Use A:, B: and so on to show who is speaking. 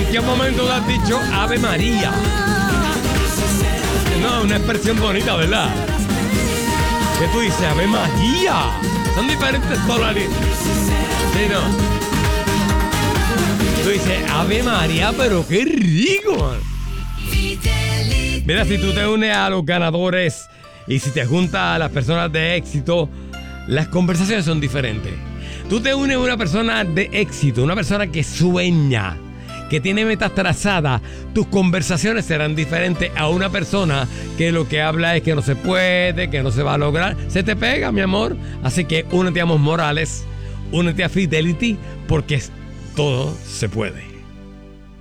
A: qué momento te has dicho Ave María? No, una expresión bonita, ¿verdad? Que tú dices Ave María. Son diferentes tonalidades. Sí, no. Tú dices Ave María, pero qué rico. Mira, si tú te unes a los ganadores y si te juntas a las personas de éxito, las conversaciones son diferentes. Tú te unes a una persona de éxito, una persona que sueña, que tiene metas trazadas, tus conversaciones serán diferentes a una persona que lo que habla es que no se puede, que no se va a lograr. Se te pega, mi amor. Así que únete a Amos Morales, únete a Fidelity, porque todo se puede.